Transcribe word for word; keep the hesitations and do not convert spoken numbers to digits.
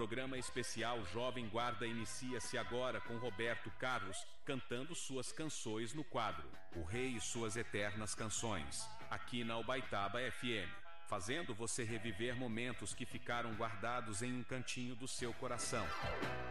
programa especial Jovem Guarda inicia-se agora com Roberto Carlos, cantando suas canções no quadro O Rei e Suas Eternas Canções, aqui na Ubaitaba F M, fazendo você reviver momentos que ficaram guardados em um cantinho do seu coração.